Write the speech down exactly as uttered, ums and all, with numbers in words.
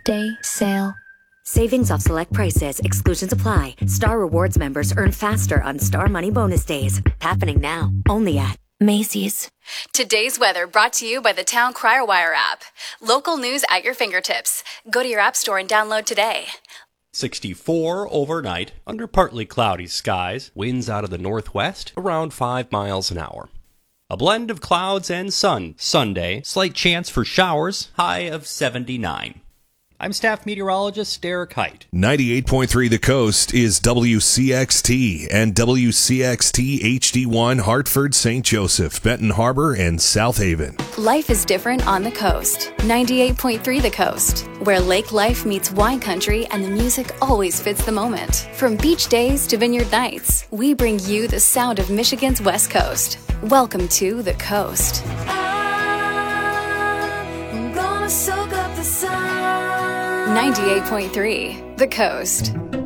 Day sale. Savings off select prices. Exclusions apply. Star Rewards members earn faster on Star Money Bonus Days. Happening now. Only at Macy's. Today's weather brought to you by the Town Crier Wire app. Local news at your fingertips. Go to your app store and download today. sixty-four overnight under partly cloudy skies. Winds out of the northwest around five miles an hour. A blend of clouds and sun. Sunday, slight chance for showers. High of seventy-nine. I'm staff meteorologist Derek Height. ninety-eight point three The Coast is W C X T and W C X T H D one Hartford, Saint Joseph, Benton Harbor, and South Haven. Life is different on the coast. ninety-eight point three The Coast, where lake life meets wine country and the music always fits the moment. From beach days to vineyard nights, we bring you the sound of Michigan's West Coast. Welcome to The Coast. I'm gonna soak up the sun. ninety-eight point three The Coast.